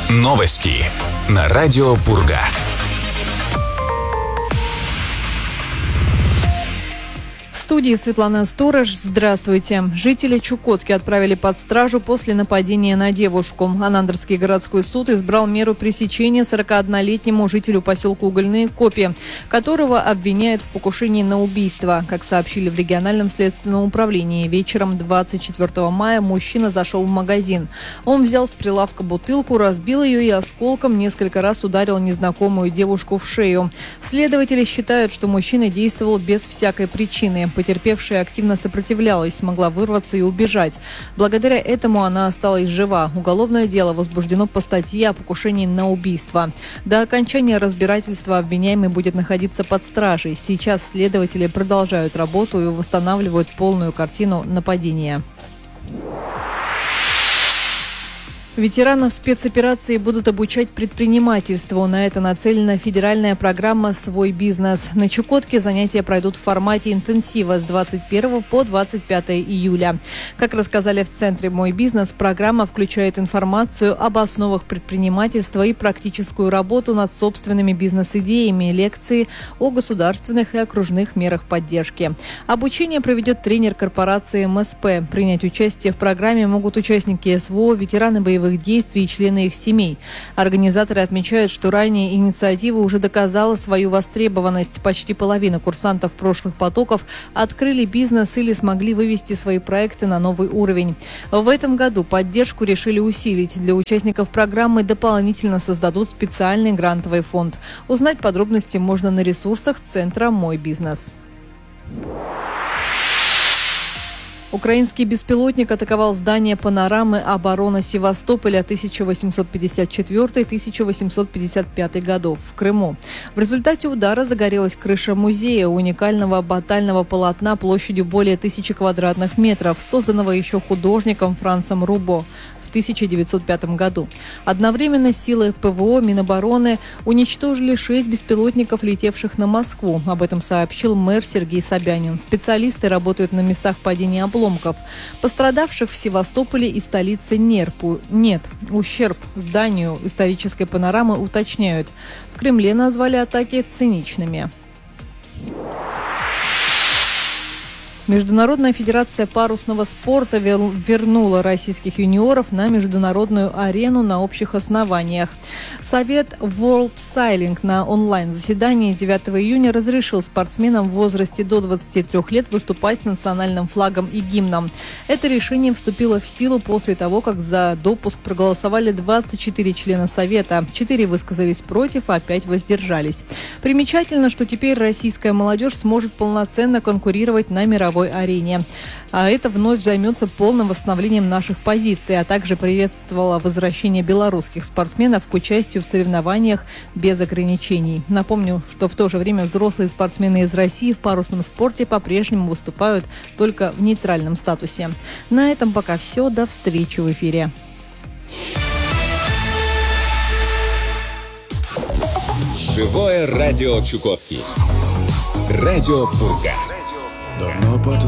Новости на радио Пурга. В студии Светлана Сторож. Здравствуйте. Жители Чукотки отправили под стражу после нападения на девушку. Анандрский городской суд избрал меру пресечения 41-летнему жителю поселка Угольные Копи, которого обвиняют в покушении на убийство. Как сообщили в региональном следственном управлении, вечером 24 мая мужчина зашел в магазин. Он взял с прилавка бутылку, разбил ее и осколком несколько раз ударил незнакомую девушку в шею. Следователи считают, что мужчина действовал без всякой причины. Потерпевшая активно сопротивлялась, смогла вырваться и убежать. Благодаря этому она осталась жива. Уголовное дело возбуждено по статье о покушении на убийство. До окончания разбирательства обвиняемый будет находиться под стражей. Сейчас следователи продолжают работу и восстанавливают полную картину нападения. Ветеранов спецоперации будут обучать предпринимательству. На это нацелена федеральная программа «Свой бизнес». На Чукотке занятия пройдут в формате интенсива с 21 по 25 июля. Как рассказали в центре «Мой бизнес», программа включает информацию об основах предпринимательства и практическую работу над собственными бизнес-идеями, лекции о государственных и окружных мерах поддержки. Обучение проведет тренер корпорации МСП. Принять участие в программе могут участники СВО, ветераны боевых действий и члены их семей. Организаторы отмечают, что ранее инициатива уже доказала свою востребованность. Почти половина курсантов прошлых потоков открыли бизнес или смогли вывести свои проекты на новый уровень. В этом году поддержку решили усилить. Для участников программы дополнительно создадут специальный грантовый фонд. Узнать подробности можно на ресурсах центра «Мой бизнес». Украинский беспилотник атаковал здание панорамы обороны Севастополя 1854-1855 годов в Крыму. В результате удара загорелась крыша музея, уникального батального полотна площадью более 1000 квадратных метров, созданного еще художником Францем Рубо в 1905 году. Одновременно силы ПВО Минобороны уничтожили 6 беспилотников, летевших на Москву. Об этом сообщил мэр Сергей Собянин. Специалисты работают на местах падения обломков. Пострадавших в Севастополе и столице нет. Ущерб зданию исторической панорамы уточняют. В Кремле назвали атаки циничными. Международная федерация парусного спорта вернула российских юниоров на международную арену на общих основаниях. Совет World Sailing на онлайн-заседании 9 июня разрешил спортсменам в возрасте до 23 лет выступать с национальным флагом и гимном. Это решение вступило в силу после того, как за допуск проголосовали 24 члена Совета. 4 высказались против, а 5 воздержались. Примечательно, что теперь российская молодежь сможет полноценно конкурировать на мировой арене. А это вновь займется полным восстановлением наших позиций, а также приветствовало возвращение белорусских спортсменов к участию в соревнованиях без ограничений. Напомню, что в то же время взрослые спортсмены из России в парусном спорте по-прежнему выступают только в нейтральном статусе. На этом пока все. До встречи в эфире. Живое радио Чукотки. Радио Пурга. Давно